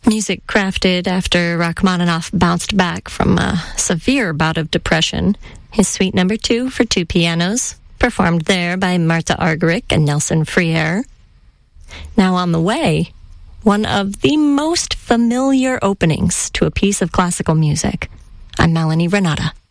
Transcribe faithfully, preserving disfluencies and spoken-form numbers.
Music crafted after Rachmaninoff bounced back from a severe bout of depression. His Suite Number Two for two pianos, performed there by Martha Argerich and Nelson Friere. Now on the way, one of the most familiar openings to a piece of classical music. I'm Melanie Renata.